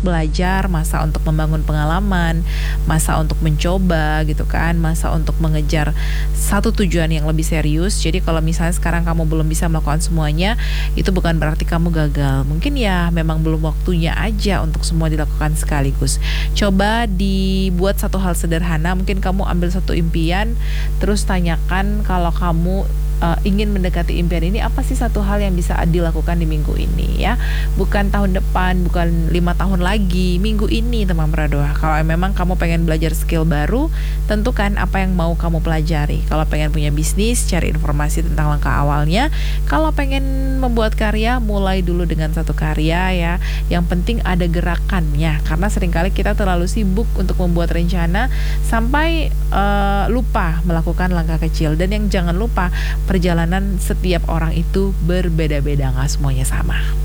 belajar, masa untuk membangun pengalaman, masa untuk mencoba gitu kan, masa untuk mengejar satu tujuan yang lebih serius. Jadi kalau misalnya sekarang kamu belum bisa melakukan semuanya, itu bukan berarti kamu gagal. Mungkin ya memang belum waktunya aja untuk semua dilakukan sekaligus. Coba dibuat satu hal sederhana, mungkin kamu ambil satu impian, terus tanyakan kalau kamu ingin mendekati impian ini, apa sih satu hal yang bisa dilakukan di minggu ini ya, bukan tahun depan, bukan 5 tahun lagi, minggu ini teman Pradoa. Kalau memang kamu pengen belajar skill baru, tentukan apa yang mau kamu pelajari. Kalau pengen punya bisnis, cari informasi tentang langkah awalnya. Kalau pengen membuat karya, mulai dulu dengan satu karya ya, yang penting ada gerakannya, karena seringkali kita terlalu sibuk untuk membuat rencana sampai lupa melakukan langkah kecil. Dan yang jangan lupa, perjalanan setiap orang itu berbeda-beda, nggak semuanya sama.